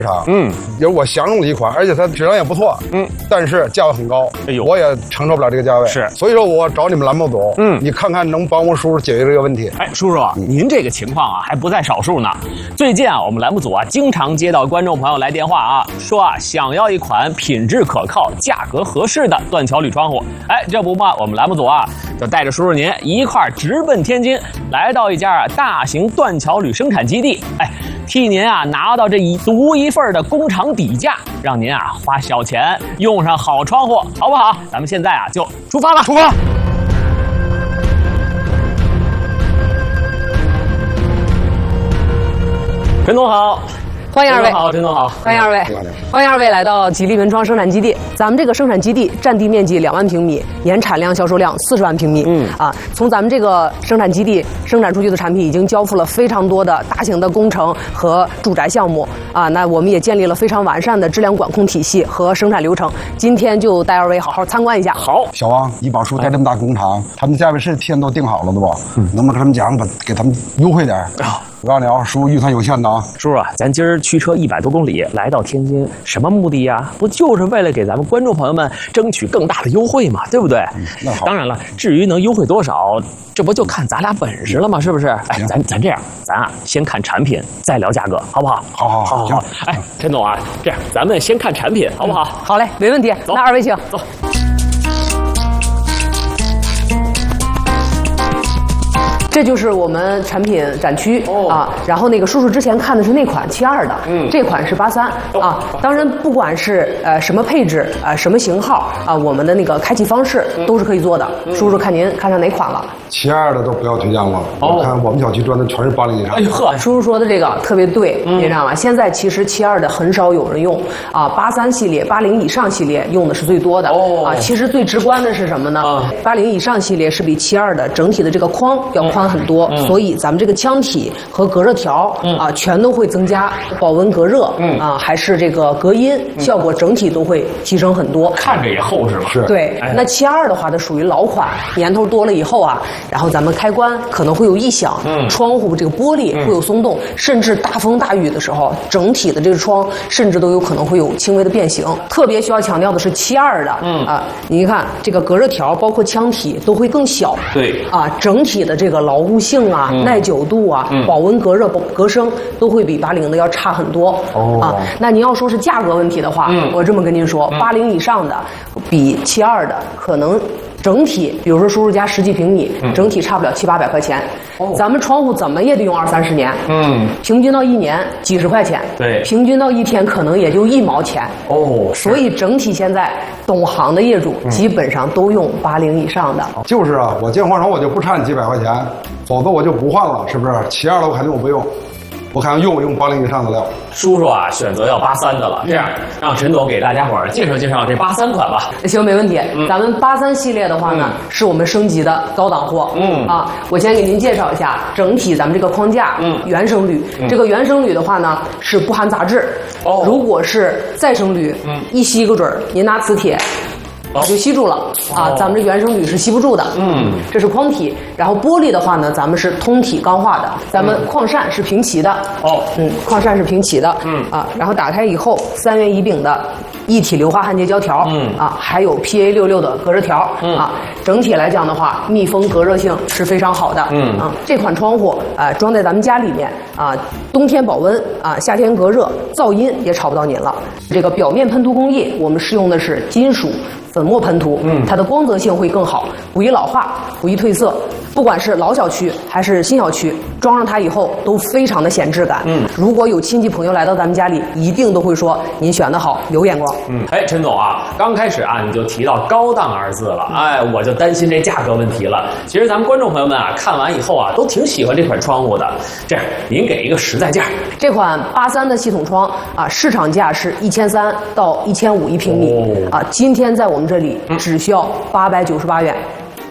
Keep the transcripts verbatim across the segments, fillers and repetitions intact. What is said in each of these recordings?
上，嗯，也是我相中的一款，而且它质量也不错，嗯，但是价格很高，哎呦，我也承受不了这个价位，是，所以说我找你们栏目组，嗯，你看看能帮我叔叔解决这个问题。 哎，叔叔，您这个情况啊还不在少数呢。最近啊，我们栏目组啊经常接到观众朋友来电话啊，说啊想要一款品质可靠、价格合适的断桥铝窗户。哎，这不嘛，我们栏目组啊就带着叔叔您一块儿直奔天津，来到一家啊大型断桥铝生产基地，哎。替您啊拿到这一独一份的工厂底价，让您啊花小钱用上好窗户，好不好？咱们现在啊就出发了， 出发！ 陈总好。 欢迎二位， 好，陈总好， 欢迎二位，欢迎二位来到吉利文窗生产基地。咱们这个生产基地占地面积两万平米，年产量、销售量四十万平米。嗯啊，从咱们这个生产基地生产出去的产品，已经交付了非常多的大型的工程和住宅项目啊。那我们也建立了非常完善的质量管控体系和生产流程。今天就带二位好好参观一下。 好， 小王，怡宝叔带这么大工厂，他们价位是提前都定好了的不？嗯，能不能跟他们讲，把给他们优惠点？啊。我告诉你啊，叔预算有限的啊。 叔叔啊，咱今儿驱车一百多公里来到天津，什么目的呀？不就是为了给咱们观众朋友们争取更大的优惠嘛，对不对？嗯，那好。当然了，至于能优惠多少，这不就看咱俩本事了吗？是不是？哎，咱咱这样，咱啊先看产品，再聊价格，好不好？ 好好好好。 哎，陈总啊，这样咱们先看产品，好不好？ 嗯、好嘞，没问题。那二位请走。 这就是我们产品展区、哦、啊，然后那个叔叔之前看的是那款七二的，嗯，这款是八三啊。当然，不管是呃什么配置啊、呃、什么型号啊，我们的那个开启方式都是可以做的。嗯、叔叔看您看上哪款了？ 七二的都不要推荐了，哦、我看我们小区装的全是八零以上。 哎呦呵，叔叔说的这个特别对，嗯、你知道吗？现在其实七二的很少有人用啊，八三系列、八零以上系列用的是最多的。哦啊，其实最直观的是什么呢？八零、啊、以上系列是比七二的整体的这个框要宽很多，嗯、所以咱们这个腔体和隔热条、嗯、啊，全都会增加保温隔热，嗯啊，还是这个隔音、嗯、效果整体都会提升很多。 看着也厚实嘛。 是。 对，哎、那七二的话，它属于老款，年头多了以后啊，然后咱们开关可能会有异响，嗯，窗户这个玻璃会有松动，嗯、甚至大风大雨的时候，整体的这个窗甚至都有可能会有轻微的变形。特别需要强调的是七二的，嗯啊，你看这个隔热条包括腔体都会更小， 对啊，整体的这个牢固性啊、嗯、耐久度啊、嗯、保温隔热、隔声都会比八零的要差很多。哦啊，那您要说是价格问题的话，嗯、我这么跟您说，八零、嗯、以上的比七二的可能。整体，比如说叔叔家十几平米，嗯、整体差不了七八百块钱。哦、咱们窗户怎么也得用二三十年，嗯，平均到一年几十块钱， 对， 平均到一天可能也就一毛钱。哦，所以整体现在懂行的业主基本上都用八零以上的。 嗯、就是啊，我建换窗我就不差你几百块钱，否则我就不换了，是不是？七二的我肯定我不用。我看用用八零以上的料。 叔叔啊，选择要八三的了。这样，让陈总给大家伙儿介绍介绍这八三款吧。 行，没问题。嗯、咱们八三系列的话呢，嗯、是我们升级的高档货。嗯啊，我先给您介绍一下整体咱们这个框架。嗯，原生铝。嗯、这个原生铝的话呢，是不含杂质。哦。如果是再生铝，嗯，一吸个准儿，您拿磁铁。就吸住了啊！咱们这原生铝是吸不住的。嗯，这是框体。然后玻璃的话呢，咱们是通体钢化的。咱们矿扇是平齐的。哦，嗯，矿扇是平齐的。嗯啊，然后打开以后，三元乙丙的一体硫化焊接胶条。嗯啊，还有 P A 六六的隔热条。嗯啊，整体来讲的话，密封隔热性是非常好的。嗯啊，这款窗户啊，装在咱们家里面啊，冬天保温啊，夏天隔热，噪音也吵不到您了。这个表面喷涂工艺，我们使用的是金属。粉末喷涂，嗯，它的光泽性会更好，不易老化，不易褪色。不管是老小区还是新小区，装上它以后都非常的显质感。嗯，如果有亲戚朋友来到咱们家里，一定都会说您选的好，有眼光。 嗯，哎，陈总啊，刚开始啊你就提到高档二字了，哎，我就担心这价格问题了。其实咱们观众朋友们啊，看完以后啊，都挺喜欢这款窗户的。这样，您给一个实在价。 这款八三的系统窗啊，市场价是一千三到一千五一平米。哦、啊，今天在我们这里只需要八百九十八元。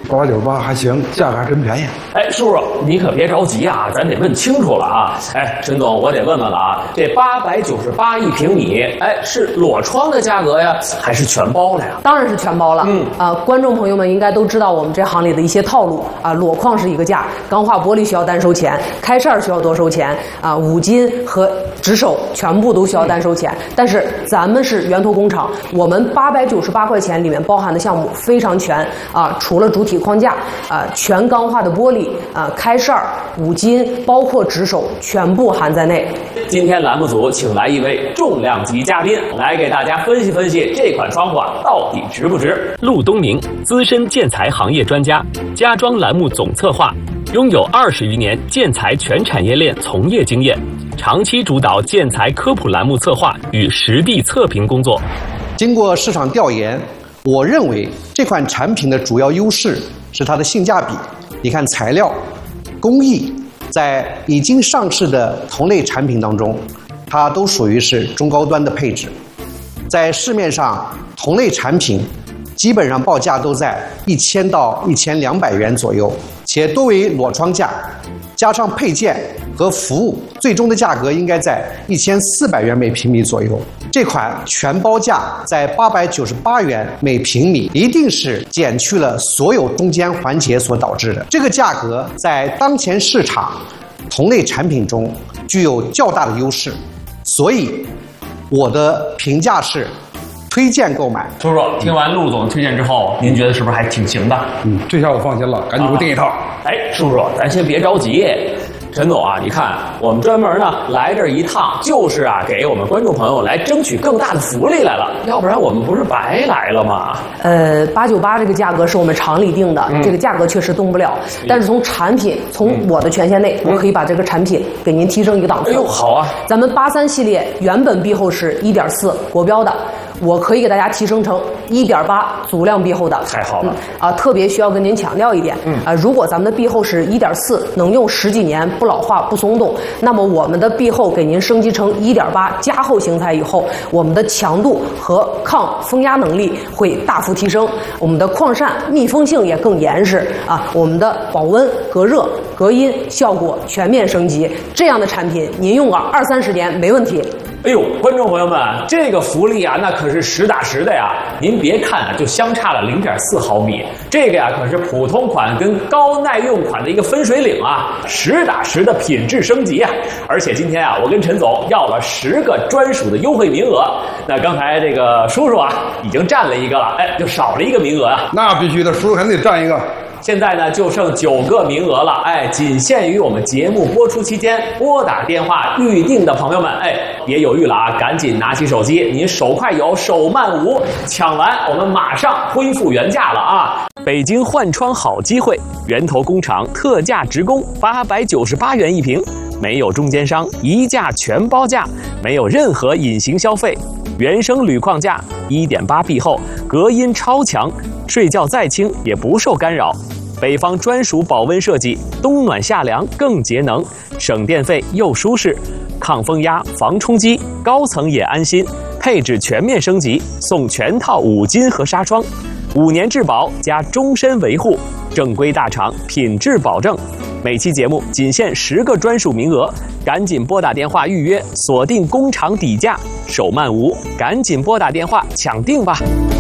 八百九十八还行，价格还真便宜。 哎，叔叔，你可别着急啊，咱得问清楚了啊。哎，陈总，我得问问了啊，这八百九十八一平米，哎，是裸窗的价格呀，还是全包了呀？ 当然是全包了。嗯啊、呃，观众朋友们应该都知道我们这行里的一些套路啊、呃，裸框是一个价，钢化玻璃需要单收钱，开扇需要多收钱啊、呃，五金和直手全部都需要单收钱。但是咱们是源头工厂，我们八百九十八块钱里面包含的项目非常全啊、呃，除了主体框架啊、呃，全钢化的玻璃啊、呃，开扇、五金，包括直手全部含在内。 今天栏目组请来一位重量级嘉宾，来给大家分析分析这款窗户啊到底值不值。 陆东明，资深建材行业专家，家装栏目总策划，拥有二十余年建材全产业链从业经验，长期主导建材科普栏目策划与实地测评工作。 经过市场调研，我认为这款产品的主要优势是它的性价比。你看材料、工艺，在已经上市的同类产品当中，它都属于是中高端的配置。在市面上，同类产品基本上报价都在一千到一千两百元左右，且多为裸窗价，加上配件和服务，最终的价格应该在一千四百元每平米左右。这款全包价在八百九十八元每平米，一定是减去了所有中间环节所导致的。这个价格在当前市场同类产品中具有较大的优势，所以我的评价是推荐购买。 叔叔，听完陆总推荐之后，您觉得是不是还挺行的？ 嗯，这下我放心了，赶紧给我订一套。啊、 哎，叔叔，咱先别着急。陈总啊，你看我们专门呢来这一趟，就是啊给我们观众朋友来争取更大的福利来了，要不然我们不是白来了吗？ 呃，八九八这个价格是我们厂里定的，嗯、这个价格确实动不了。但是从产品，从我的权限内，嗯、我可以把这个产品给您提升一个档次。 哎呦，好啊！ 咱们八三系列原本壁厚是一点四国标的，我可以给大家提升成一点八足量壁厚的。 太好了！ 嗯、啊，特别需要跟您强调一点，嗯啊，如果咱们的壁厚是一点四，能用十几年。不老化不松动，那么我们的壁厚给您升级成一点八加厚型材以后，我们的强度和抗风压能力会大幅提升，我们的框扇密封性也更严实啊，我们的保温、隔热、隔音效果全面升级。这样的产品您用个二三十年没问题。 哎呦，观众朋友们，这个福利啊，那可是实打实的呀！您别看啊，就相差了零点四毫米，这个呀可是普通款跟高耐用款的一个分水岭啊，实打实的品质升级啊！而且今天啊，我跟陈总要了十个专属的优惠名额。那刚才这个叔叔啊，已经占了一个了，哎，就少了一个名额啊。 那必须的，叔叔肯定得占一个。 现在呢，就剩九个名额了，哎，仅限于我们节目播出期间拨打电话预定的朋友们，哎，别犹豫了啊，赶紧拿起手机，您手快有，手慢无，抢完我们马上恢复原价了啊！ 北京换窗好机会，源头工厂特价直供，八百九十八元一平，没有中间商，一价全包价，没有任何隐形消费。原生铝框架，一点八壁厚，隔音超强，睡觉再轻也不受干扰。北方专属保温设计，冬暖夏凉更节能，省电费又舒适，抗风压、防冲击，高层也安心。配置全面升级，送全套五金和纱窗，五年质保加终身维护，正规大厂，品质保证。每期节目仅限十个专属名额，赶紧拨打电话预约，锁定工厂底价，手慢无，赶紧拨打电话抢定吧。